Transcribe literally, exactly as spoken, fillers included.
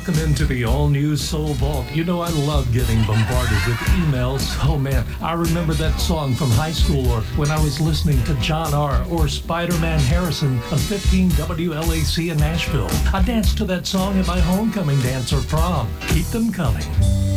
Welcome into the all-new Soul Vault. You know I love getting bombarded with emails. Oh man, I remember that song from high school or when I was listening to John R. or Spider-Man Harrison of fifteen W L A C in Nashville. I danced to that song at my homecoming dance or prom. Keep them coming.